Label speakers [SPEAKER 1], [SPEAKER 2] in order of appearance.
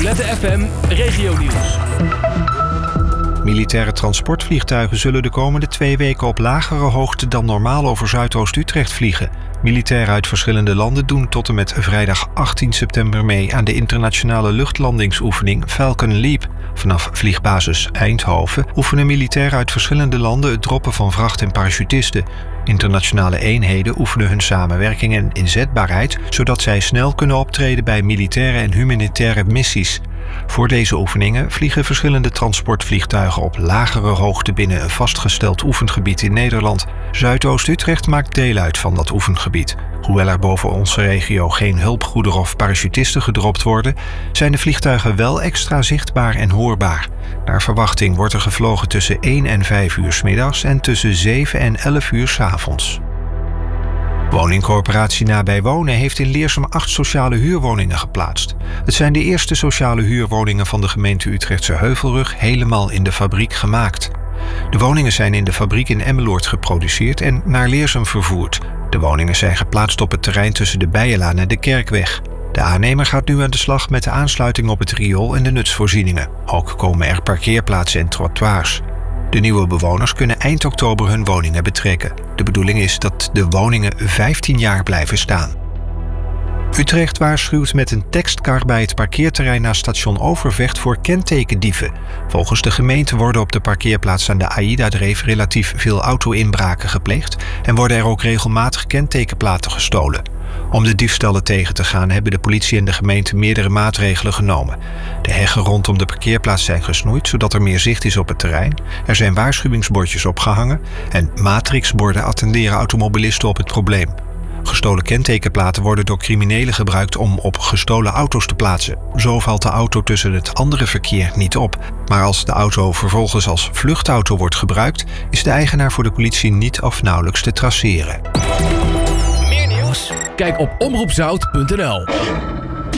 [SPEAKER 1] Roulette FM Regionieuws.
[SPEAKER 2] Militaire transportvliegtuigen zullen de komende 2 weken op lagere hoogte dan normaal over Zuidoost-Utrecht vliegen. Militairen uit verschillende landen doen tot en met vrijdag 18 september mee aan de internationale luchtlandingsoefening Falcon Leap. Vanaf vliegbasis Eindhoven oefenen militairen uit verschillende landen het droppen van vracht en parachutisten. Internationale eenheden oefenen hun samenwerking en inzetbaarheid, zodat zij snel kunnen optreden bij militaire en humanitaire missies. Voor deze oefeningen vliegen verschillende transportvliegtuigen op lagere hoogte binnen een vastgesteld oefengebied in Nederland. Zuidoost-Utrecht maakt deel uit van dat oefengebied. Hoewel er boven onze regio geen hulpgoederen of parachutisten gedropt worden, zijn de vliegtuigen wel extra zichtbaar en hoorbaar. Naar verwachting wordt er gevlogen tussen 1 en 5 uur 's middags en tussen 7 en 11 uur 's avonds. Woningcorporatie Nabij Wonen heeft in Leersum 8 sociale huurwoningen geplaatst. Het zijn de eerste sociale huurwoningen van de gemeente Utrechtse Heuvelrug helemaal in de fabriek gemaakt. De woningen zijn in de fabriek in Emmeloord geproduceerd en naar Leersum vervoerd. De woningen zijn geplaatst op het terrein tussen de Bijenlaan en de Kerkweg. De aannemer gaat nu aan de slag met de aansluiting op het riool en de nutsvoorzieningen. Ook komen er parkeerplaatsen en trottoirs. De nieuwe bewoners kunnen eind oktober hun woningen betrekken. De bedoeling is dat de woningen 15 jaar blijven staan. Utrecht waarschuwt met een tekstkar bij het parkeerterrein naast station Overvecht voor kentekendieven. Volgens de gemeente worden op de parkeerplaats aan de AIDA-dreef relatief veel auto-inbraken gepleegd en worden er ook regelmatig kentekenplaten gestolen. Om de diefstallen tegen te gaan hebben de politie en de gemeente meerdere maatregelen genomen. De heggen rondom de parkeerplaats zijn gesnoeid, zodat er meer zicht is op het terrein. Er zijn waarschuwingsbordjes opgehangen en matrixborden attenderen automobilisten op het probleem. Gestolen kentekenplaten worden door criminelen gebruikt om op gestolen auto's te plaatsen. Zo valt de auto tussen het andere verkeer niet op. Maar als de auto vervolgens als vluchtauto wordt gebruikt, is de eigenaar voor de politie niet of nauwelijks te traceren.
[SPEAKER 1] Meer nieuws? Kijk op omroepzout.nl.